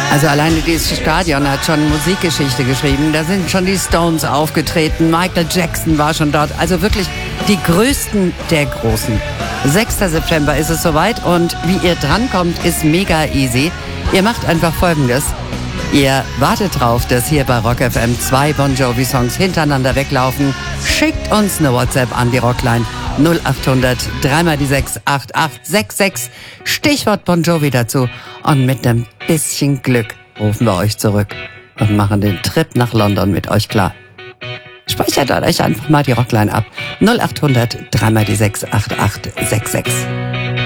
Also alleine dieses Stadion hat schon Musikgeschichte geschrieben. Da sind schon die Stones aufgetreten, Michael Jackson war schon dort. Also wirklich die Größten der Großen. 6. September ist es soweit und wie ihr drankommt, ist mega easy. Ihr macht einfach Folgendes. Ihr wartet drauf, dass hier bei Rock FM 2 Bon Jovi Songs hintereinander weglaufen. Schickt uns eine WhatsApp an die Rockline 0800 3x6 8866. Stichwort Bon Jovi dazu. Und mit einem bisschen Glück rufen wir euch zurück und machen den Trip nach London mit euch klar. Speichert euch einfach mal die Rockline ab. 0800 3x6 8866.